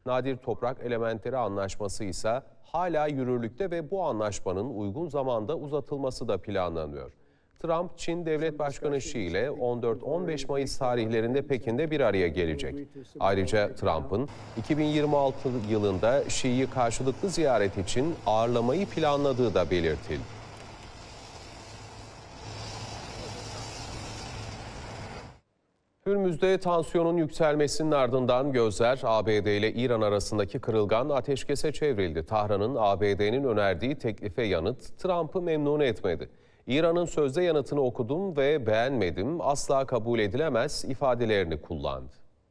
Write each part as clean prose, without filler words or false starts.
Nadir toprak elementleri anlaşması ise hala yürürlükte ve bu anlaşmanın uygun zamanda uzatılması da planlanıyor. Trump, Çin Devlet Başkanı Xi ile 14-15 Mayıs tarihlerinde Pekin'de bir araya gelecek. Ayrıca Trump'ın 2026 yılında Xi'yi karşılıklı ziyaret için ağırlamayı planladığı da belirtildi. Hürmüz'de tansiyonun yükselmesinin ardından gözler ABD ile İran arasındaki kırılgan ateşkese çevrildi. Tahran'ın ABD'nin önerdiği teklife yanıt Trump'ı memnun etmedi. İran'ın sözde yanıtını okudum ve beğenmedim, asla kabul edilemez ifadelerini kullandı.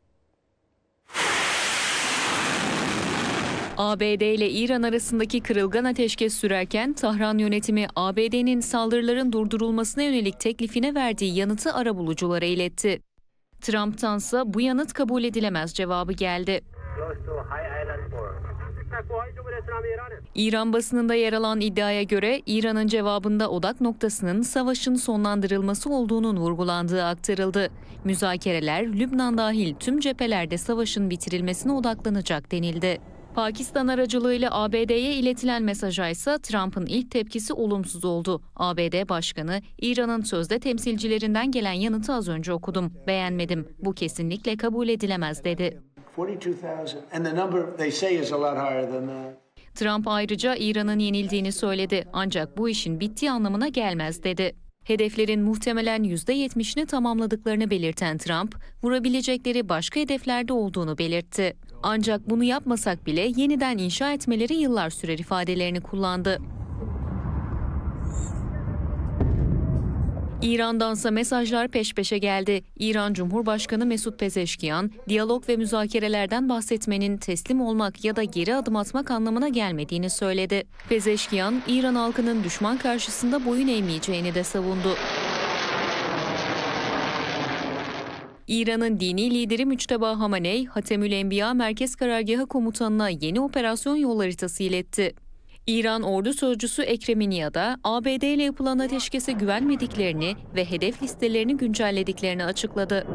ABD ile İran arasındaki kırılgan ateşkes sürerken Tahran yönetimi ABD'nin saldırıların durdurulmasına yönelik teklifine verdiği yanıtı arabuluculara iletti. Trump'tansa bu yanıt kabul edilemez cevabı geldi. İran basınında yer alan iddiaya göre İran'ın cevabında odak noktasının savaşın sonlandırılması olduğunun vurgulandığı aktarıldı. Müzakereler Lübnan dahil tüm cephelerde savaşın bitirilmesine odaklanacak denildi. Pakistan aracılığıyla ABD'ye iletilen mesaja ise Trump'ın ilk tepkisi olumsuz oldu. ABD Başkanı, İran'ın sözde temsilcilerinden gelen yanıtı az önce okudum. Beğenmedim. Bu kesinlikle kabul edilemez dedi. Trump ayrıca İran'ın yenildiğini söyledi. Ancak bu işin bittiği anlamına gelmez dedi. Hedeflerin muhtemelen %70'ini tamamladıklarını belirten Trump, vurabilecekleri başka hedeflerde olduğunu belirtti. Ancak bunu yapmasak bile yeniden inşa etmeleri yıllar sürer ifadelerini kullandı. İran'dansa mesajlar peş peşe geldi. İran Cumhurbaşkanı Mesut Pezeşkiyan, diyalog ve müzakerelerden bahsetmenin teslim olmak ya da geri adım atmak anlamına gelmediğini söyledi. Pezeşkiyan, İran halkının düşman karşısında boyun eğmeyeceğini de savundu. İran'ın dini lideri Müçteba Hamaney, Hatemül Enbiya Merkez Karargahı Komutanı'na yeni operasyon yol haritası iletti. İran ordu sözcüsü Ekrem İnaya da ABD ile yapılan ateşkese güvenmediklerini ve hedef listelerini güncellediklerini açıkladı.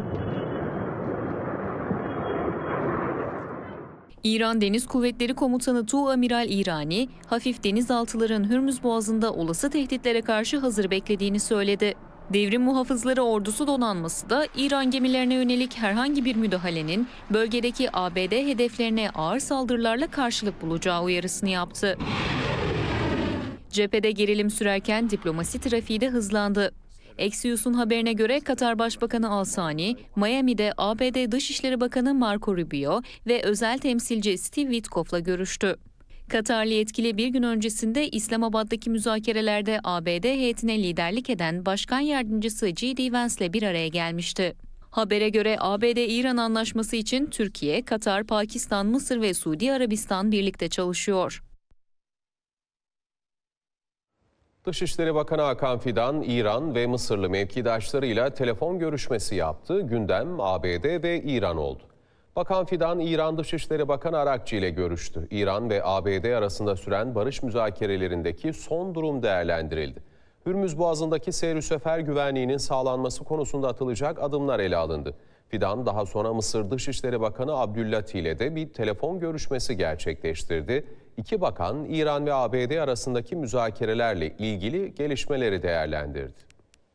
İran Deniz Kuvvetleri Komutanı Tuğamiral İrani, hafif denizaltıların Hürmüz Boğazı'nda olası tehditlere karşı hazır beklediğini söyledi. Devrim Muhafızları Ordusu donanması da İran gemilerine yönelik herhangi bir müdahalenin bölgedeki ABD hedeflerine ağır saldırılarla karşılık bulacağı uyarısını yaptı. Cephede gerilim sürerken diplomasi trafiği de hızlandı. Axios'un haberine göre Katar Başbakanı Al-Sani, Miami'de ABD Dışişleri Bakanı Marco Rubio ve özel temsilci Steve Witkoff'la görüştü. Katarlı yetkili bir gün öncesinde İslamabad'daki müzakerelerde ABD heyetine liderlik eden Başkan Yardımcısı J.D. Vance'le bir araya gelmişti. Habere göre ABD-İran anlaşması için Türkiye, Katar, Pakistan, Mısır ve Suudi Arabistan birlikte çalışıyor. Dışişleri Bakanı Hakan Fidan, İran ve Mısırlı mevkidaşlarıyla telefon görüşmesi yaptı. Gündem ABD ve İran oldu. Bakan Fidan, İran Dışişleri Bakanı Arakçı ile görüştü. İran ve ABD arasında süren barış müzakerelerindeki son durum değerlendirildi. Hürmüz Boğazı'ndaki seyir sefer güvenliğinin sağlanması konusunda atılacak adımlar ele alındı. Fidan daha sonra Mısır Dışişleri Bakanı Abdüllati ile de bir telefon görüşmesi gerçekleştirdi. İki bakan İran ve ABD arasındaki müzakerelerle ilgili gelişmeleri değerlendirdi.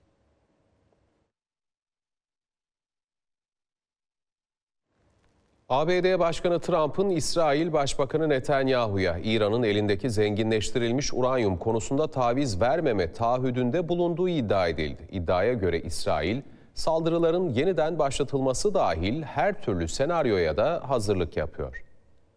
ABD Başkanı Trump'ın İsrail Başbakanı Netanyahu'ya İran'ın elindeki zenginleştirilmiş uranyum konusunda taviz vermeme taahhüdünde bulunduğu iddia edildi. İddiaya göre İsrail, saldırıların yeniden başlatılması dahil her türlü senaryoya da hazırlık yapıyor.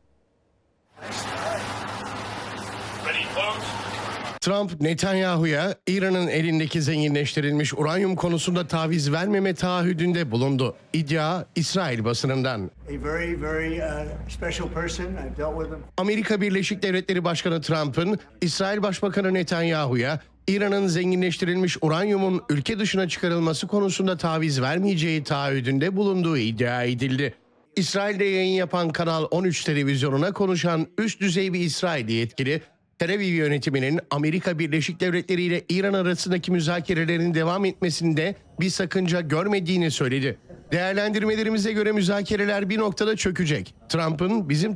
Trump, Netanyahu'ya İran'ın elindeki zenginleştirilmiş uranyum konusunda taviz vermeme taahhüdünde bulundu. İddia İsrail basınından. Amerika Birleşik Devletleri Başkanı Trump'ın İsrail Başbakanı Netanyahu'ya İran'ın zenginleştirilmiş uranyumun ülke dışına çıkarılması konusunda taviz vermeyeceği taahhüdünde bulunduğu iddia edildi. İsrail'de yayın yapan Kanal 13 televizyonuna konuşan üst düzey bir İsrail yetkili, Tel Aviv yönetiminin Amerika Birleşik Devletleri ile İran arasındaki müzakerelerin devam etmesinde bir sakınca görmediğini söyledi. Değerlendirmelerimize göre müzakereler bir noktada çökecek. Trump'ın bizim